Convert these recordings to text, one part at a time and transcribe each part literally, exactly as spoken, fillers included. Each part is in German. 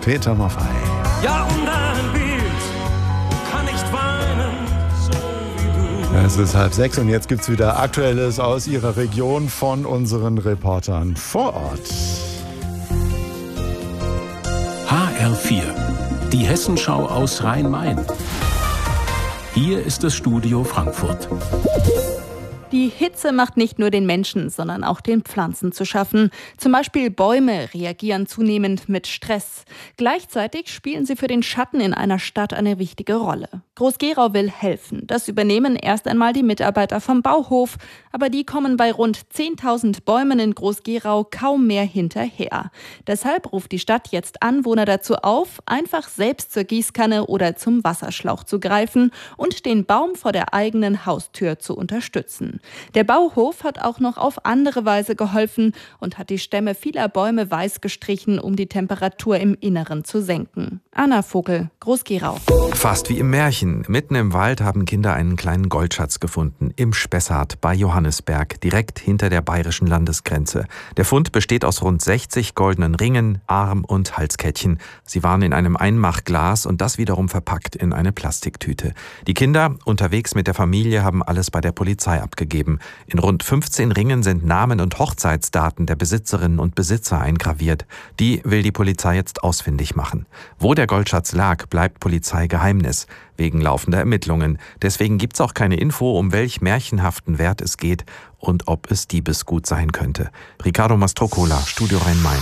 Peter Maffay. Ja, und ein Bild kann nicht weinen, so wie du. Es ist halb sechs und jetzt gibt's wieder Aktuelles aus Ihrer Region von unseren Reportern vor Ort. H R vier, die Hessenschau aus Rhein-Main. Hier ist das Studio Frankfurt. Die Hitze macht nicht nur den Menschen, sondern auch den Pflanzen zu schaffen. Zum Beispiel Bäume reagieren zunehmend mit Stress. Gleichzeitig spielen sie für den Schatten in einer Stadt eine wichtige Rolle. Groß-Gerau will helfen. Das übernehmen erst einmal die Mitarbeiter vom Bauhof. Aber die kommen bei rund zehntausend Bäumen in Groß-Gerau kaum mehr hinterher. Deshalb ruft die Stadt jetzt Anwohner dazu auf, einfach selbst zur Gießkanne oder zum Wasserschlauch zu greifen und den Baum vor der eigenen Haustür zu unterstützen. Der Bauhof hat auch noch auf andere Weise geholfen und hat die Stämme vieler Bäume weiß gestrichen, um die Temperatur im Inneren zu senken. Anna Vogel, Groß-Gerau. Fast wie im Märchen. Mitten im Wald haben Kinder einen kleinen Goldschatz gefunden. Im Spessart bei Johannisberg, direkt hinter der bayerischen Landesgrenze. Der Fund besteht aus rund sechzig goldenen Ringen, Arm- und Halskettchen. Sie waren in einem Einmachglas und das wiederum verpackt in eine Plastiktüte. Die Kinder, unterwegs mit der Familie, haben alles bei der Polizei abgegeben. In rund fünfzehn Ringen sind Namen und Hochzeitsdaten der Besitzerinnen und Besitzer eingraviert. Die will die Polizei jetzt ausfindig machen. Wo der Goldschatz lag, bleibt Polizeigeheimnis, wegen laufender Ermittlungen. Deswegen gibt's auch keine Info, um welch märchenhaften Wert es geht und ob es Diebesgut sein könnte. Ricardo Mastrocola, Studio Rhein-Main.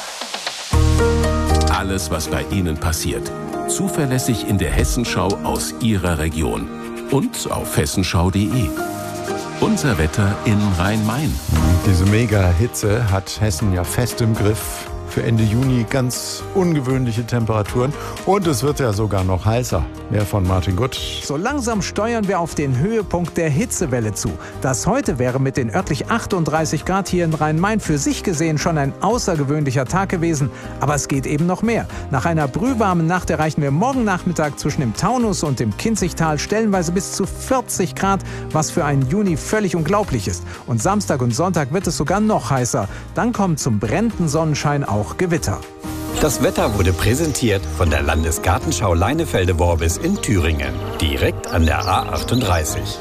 Alles, was bei Ihnen passiert. Zuverlässig in der Hessenschau aus Ihrer Region. Und auf hessenschau punkt de. Unser Wetter in Rhein-Main. Diese Mega-Hitze hat Hessen ja fest im Griff. Für Ende Juni ganz ungewöhnliche Temperaturen und es wird ja sogar noch heißer. Mehr von Martin Gutt. So langsam steuern wir auf den Höhepunkt der Hitzewelle zu. Das heute wäre mit den örtlich achtunddreißig Grad hier in Rhein-Main für sich gesehen schon ein außergewöhnlicher Tag gewesen. Aber es geht eben noch mehr. Nach einer brühwarmen Nacht erreichen wir morgen Nachmittag zwischen dem Taunus und dem Kinzigtal stellenweise bis zu vierzig Grad, was für einen Juni völlig unglaublich ist. Und Samstag und Sonntag wird es sogar noch heißer. Dann kommt zum brennenden Sonnenschein auch Gewitter. Das Wetter wurde präsentiert von der Landesgartenschau Leinefelde-Worbis in Thüringen, direkt an der A achtunddreißig.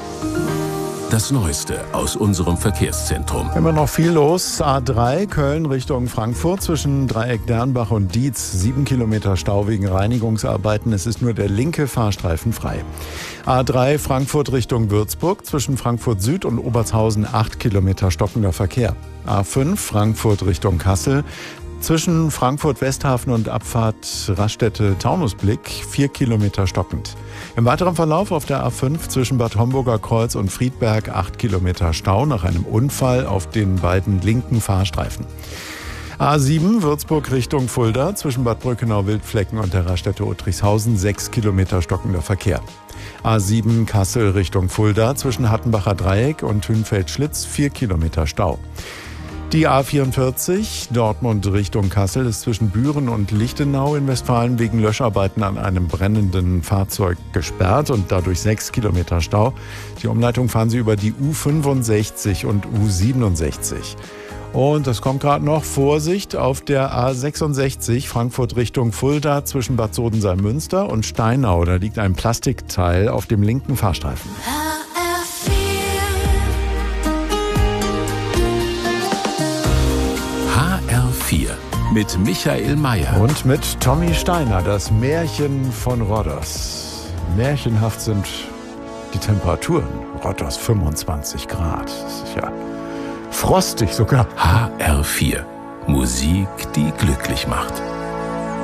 Das Neueste aus unserem Verkehrszentrum. Immer noch viel los. A drei Köln Richtung Frankfurt zwischen Dreieck Dernbach und Dietz. Sieben Kilometer Stau wegen Reinigungsarbeiten. Es ist nur der linke Fahrstreifen frei. A drei Frankfurt Richtung Würzburg zwischen Frankfurt Süd und Obertshausen. Acht Kilometer stockender Verkehr. A fünf Frankfurt Richtung Kassel. Zwischen Frankfurt-Westhafen und Abfahrt Raststätte-Taunusblick vier Kilometer stockend. Im weiteren Verlauf auf der A fünf zwischen Bad Homburger Kreuz und Friedberg acht Kilometer Stau nach einem Unfall auf den beiden linken Fahrstreifen. A sieben Würzburg Richtung Fulda zwischen Bad Brückenau-Wildflecken und der Raststätte Uttrichshausen sechs Kilometer stockender Verkehr. A sieben Kassel Richtung Fulda zwischen Hattenbacher Dreieck und Hünfeld-Schlitz vier Kilometer Stau. Die A vierundvierzig Dortmund Richtung Kassel ist zwischen Büren und Lichtenau in Westfalen wegen Löscharbeiten an einem brennenden Fahrzeug gesperrt und dadurch sechs Kilometer Stau. Die Umleitung fahren Sie über die U fünfundsechzig und U siebenundsechzig. Und das kommt gerade noch, Vorsicht auf der A sechsundsechzig Frankfurt Richtung Fulda zwischen Bad Sodensalm-Münster und Steinau. Da liegt ein Plastikteil auf dem linken Fahrstreifen. H R vier mit Michael Mayer. Und mit Tommy Steiner, das Märchen von Rhodos. Märchenhaft sind die Temperaturen. Rhodos fünfundzwanzig Grad. Das ist ja frostig sogar. H R vier. Musik, die glücklich macht.